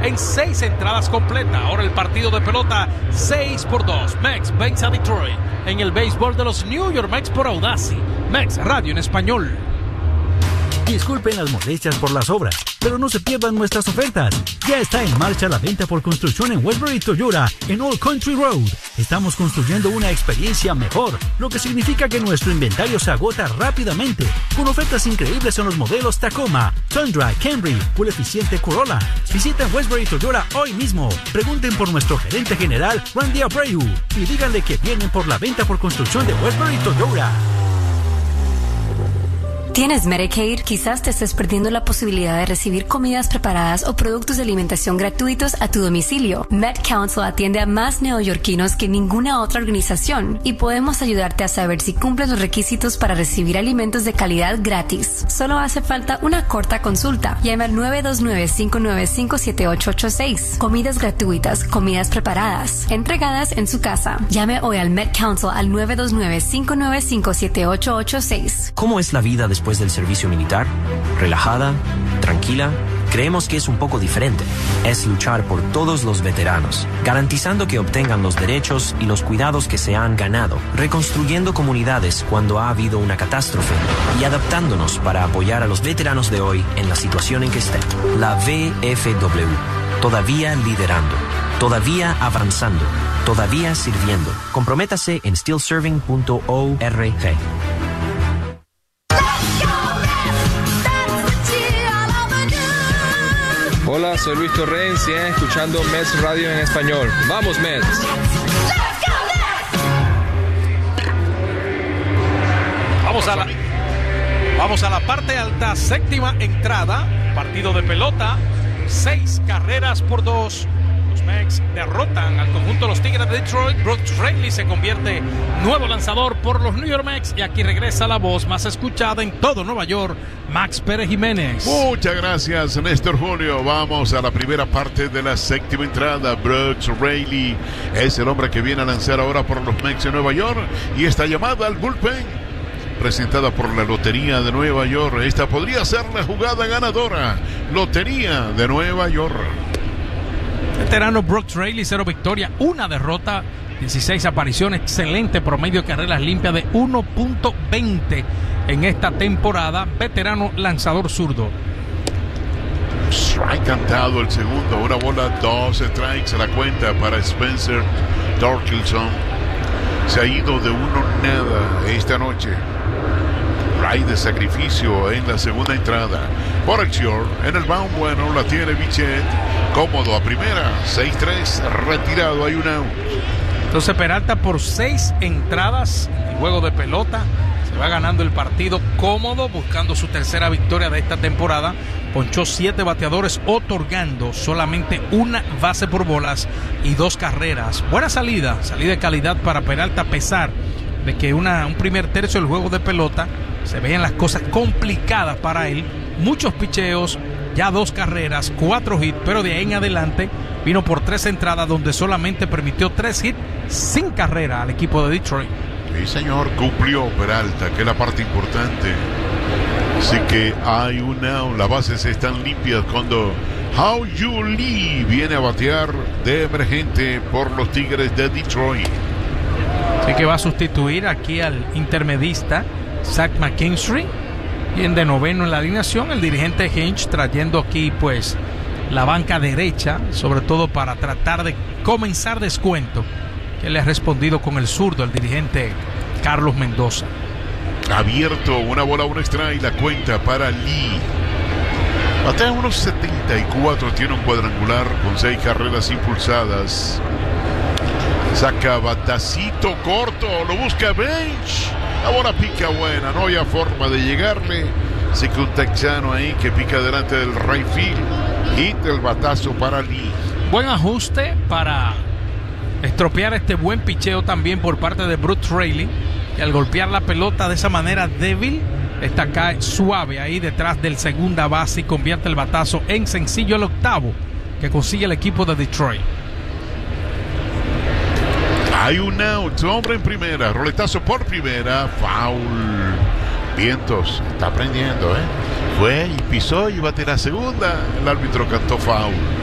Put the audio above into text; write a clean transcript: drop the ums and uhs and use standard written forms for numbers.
en 6 entradas completas. Ahora el partido de pelota 6-2. Mex vence a Detroit en el béisbol de los New York Mets por Audacy. Mex Radio en español. Disculpen las molestias por las obras, pero no se pierdan nuestras ofertas. Ya está en marcha la venta por construcción en Westbury Toyota en Old Country Road. Estamos construyendo una experiencia mejor, lo que significa que nuestro inventario se agota rápidamente, con ofertas increíbles en los modelos Tacoma, Tundra, Camry o el eficiente Corolla. Visiten Westbury Toyota hoy mismo. Pregunten por nuestro gerente general, Randy Abreu, y díganle que vienen por la venta por construcción de Westbury Toyota. ¿Tienes Medicaid? Quizás te estés perdiendo la posibilidad de recibir comidas preparadas o productos de alimentación gratuitos a tu domicilio. MedCounsel atiende a más neoyorquinos que ninguna otra organización y podemos ayudarte a saber si cumples los requisitos para recibir alimentos de calidad gratis. Solo hace falta una corta consulta. Llama al 929-595-7886. Comidas gratuitas, comidas preparadas, entregadas en su casa. Llame hoy al MedCounsel al 929-595-7886. ¿Cómo es la vida después del servicio militar? ¿Relajada? ¿Tranquila? Creemos que es un poco diferente. Es luchar por todos los veteranos, garantizando que obtengan los derechos y los cuidados que se han ganado, reconstruyendo comunidades cuando ha habido una catástrofe y adaptándonos para apoyar a los veteranos de hoy en la situación en que estén. La VFW, todavía liderando, todavía avanzando, todavía sirviendo. Comprométase en stillserving.org. Hola, soy Luis Torrens y escuchando Mets Radio en español. ¡Vamos, Mets! Vamos a la parte alta, séptima entrada, partido de pelota, 6-2. Los Mets derrotan al conjunto de los Tigres de Detroit. Brooks Raley se convierte nuevo lanzador por los New York Mets y aquí regresa la voz más escuchada en todo Nueva York, Max Pérez Jiménez. Muchas gracias, Néstor Julio. Vamos a la primera parte de la séptima entrada. Brooks Raley es el hombre que viene a lanzar ahora por los Mets de Nueva York y esta llamada al bullpen, presentada por la Lotería de Nueva York. Esta podría ser la jugada ganadora. Lotería de Nueva York. Veterano Brooks Raley, 0 victorias, 1 derrota, 16 apariciones, excelente promedio de carreras limpias de 1.20 en esta temporada. Veterano lanzador zurdo. Strike cantado el segundo, una bola, 2 strikes a la cuenta para Spencer Torkelson. Se ha ido de 1-0 esta noche. Ray de sacrificio en la segunda entrada. Por acción, en el bound bueno, la tiene Bichette. Cómodo a primera, 6-3, retirado, hay un out. Entonces Peralta por 6 entradas en juego de pelota se va ganando el partido cómodo, buscando su tercera victoria de esta temporada. Ponchó 7 bateadores, otorgando solamente 1 base por bolas y 2 carreras. Buena salida de calidad para Peralta, a pesar de que un primer tercio del juego de pelota se veían las cosas complicadas para él. Muchos picheos, ya 2 carreras, 4 hits, pero de ahí en adelante vino por 3 entradas donde solamente permitió 3 hits sin carrera al equipo de Detroit. Sí, señor, cumplió Peralta, que es la parte importante. Así que hay un out, las bases están limpias cuando How You Lee viene a batear de emergente por los Tigres de Detroit. Así que va a sustituir aquí al intermedista Zach McKinstry. Bien, de noveno en la alineación, el dirigente Hinch trayendo aquí pues la banca derecha, sobre todo para tratar de comenzar descuento, que le ha respondido con el zurdo el dirigente Carlos Mendoza. Abierto, una bola, un strike, la cuenta para Lee. Batea unos 74, tiene un cuadrangular con 6 carreras impulsadas. Saca batacito corto, lo busca Bench. La bola pica buena, no había forma de llegarle. Así que un texano ahí que pica delante del right field. Hit el batazo para Lee. Buen ajuste para estropear este buen picheo también por parte de Brooks Raley. Y al golpear la pelota de esa manera débil, esta cae suave ahí detrás del segunda base y convierte el batazo en sencillo, el octavo que consigue el equipo de Detroit. Hay un out, hombre en primera, roletazo por primera, foul. Vientos, está aprendiendo, fue y pisó y bate la segunda, el árbitro cantó foul.